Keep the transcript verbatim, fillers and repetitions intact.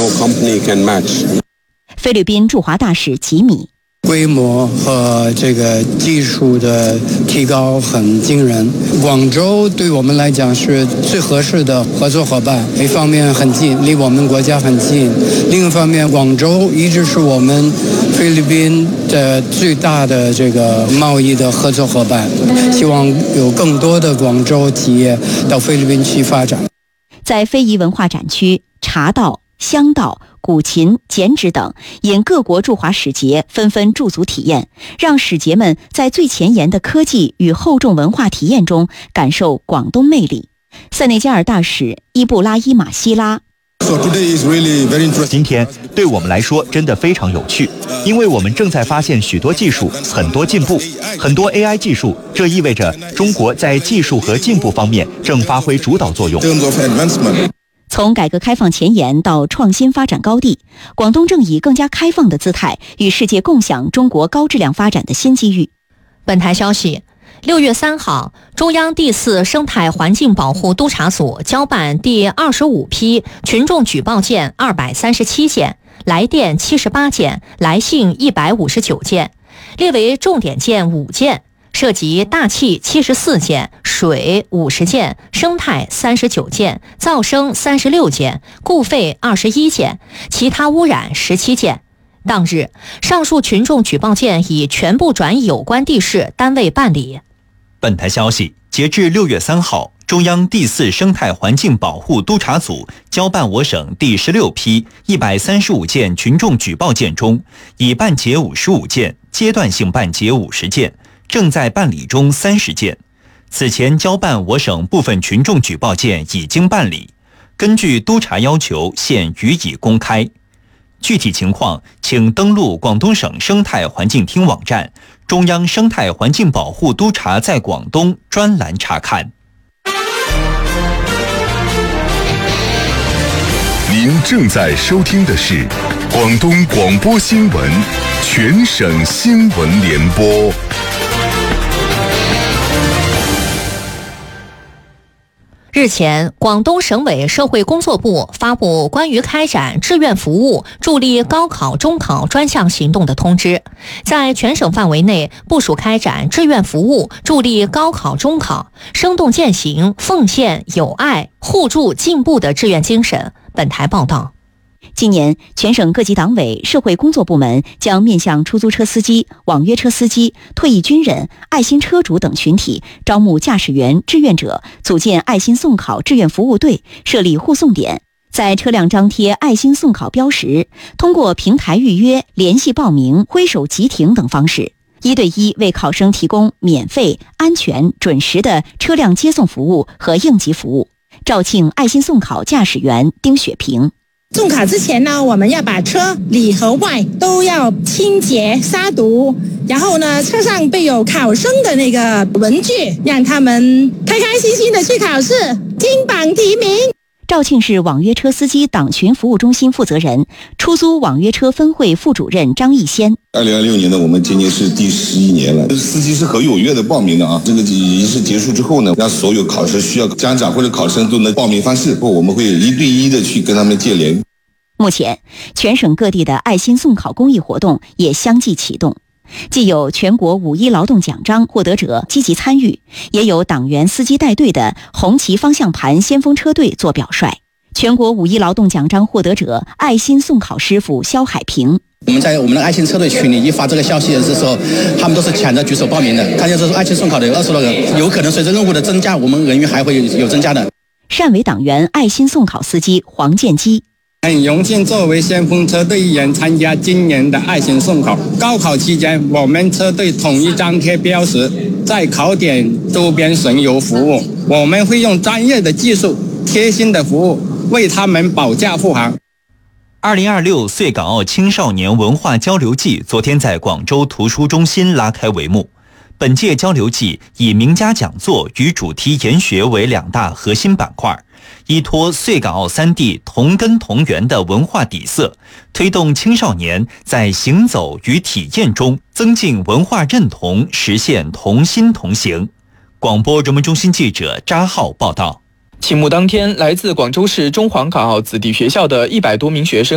no company can match. 菲律宾驻华大使吉米。 规模和这个技术的提高很惊人，广州对我们来讲是最合适的合作伙伴。一方面很近，离我们国家很近；另一方面，广州一直是我们菲律宾的最大的这个贸易的合作伙伴。希望有更多的广州企业到菲律宾去发展。 在非遗文化展区，茶道、香道、古琴、剪纸等引各国驻华使节纷纷驻足体验，让使节们在最前沿的科技与厚重文化体验中感受广东魅力。塞内加尔大使伊布拉伊马希拉。 今天对我们来说真的非常有趣，因为我们正在发现许多技术，很多进步，很多 A I 技术，这意味着中国在技术和进步方面正发挥主导作用。 从改革开放前沿到创新发展高地，广东正以更加开放的姿态与世界共享中国高质量发展的新机遇。 本台消息，六月三号，中央第四生态环境保护督察组交办第二十五批群众举报件二百三十七件，来电七十八件，来信一百五十九件，列为重点件五件。涉及大气七十四件、水五十件、生态三十九件、噪声三十六件、固废二十一件、其他污染十七件。当日，上述群众举报件已全部转有关地市单位办理。 本台消息，截至六月三号，中央第四生态环境保护督察组交办我省第十六批一百三十五件群众举报件中，已办结五十五件，阶段性办结五十件。正在办理中三十件，此前交办我省部分群众举报件已经办理，根据督察要求，现予以公开。具体情况，请登录广东省生态环境厅网站“中央生态环境保护督察在广东”专栏查看。 您正在收听的是广东广播新闻全省新闻联播。 日前，广东省委社会工作部发布关于开展志愿服务助力高考中考专项行动的通知，在全省范围内部署开展志愿服务助力高考中考，生动践行奉献、友爱、互助进步的志愿精神。本台报道。 今年，全省各级党委、社会工作部门将面向出租车司机、网约车司机、退役军人、爱心车主等群体招募驾驶员、志愿者，组建爱心送考志愿服务队，设立护送点，在车辆张贴爱心送考标识，通过平台预约、联系报名、挥手急停等方式，一对一为考生提供免费、安全、准时的车辆接送服务和应急服务。肇庆爱心送考驾驶员丁雪萍。 送考之前呢，我们要把车里和外都要清洁杀毒，然后呢，车上备有考生的那个文具，让他们开开心心的去考试，金榜题名。 肇庆市网约车司机党群服务中心负责人、出租网约车分会副主任张义先。 二零二六年呢，我们今年是第十一年了，司机是很踊跃的报名的啊。这个仪式结束之后呢，让所有考生需要家长或者考生都能报名方式，我们会一对一的去跟他们建联。 目前，全省各地的爱心送考公益活动也相继启动。既有全国五一劳动奖章获得者积极参与，也有党员司机带队的红旗方向盘先锋车队做表率。全国五一劳动奖章获得者爱心送考师傅肖海平。 我们在我们的爱心车队群里一发这个消息的时候，他们都是抢着举手报名的。看见这是爱心送考的有二十多个，有可能随着任务的增加，我们人员还会有增加的。 汕尾党员爱心送考司机黄建基。 很荣幸作为先锋车队员参加今年的爱心送考。高考期间，我们车队统一张贴标识，在考点周边巡游服务。我们会用专业的技术、贴心的服务，为他们保驾护航。 二零二六穗港澳青少年文化交流季昨天在广州图书中心拉开帷幕。本届交流季以名家讲座与主题研学为两大核心板块，依托穗港澳三地同根同源的文化底色，推动青少年在行走与体验中增进文化认同，实现同心同行。广播人文中心记者扎浩报道。 启幕当天，来自广州市中环港澳子弟学校的一百多名学生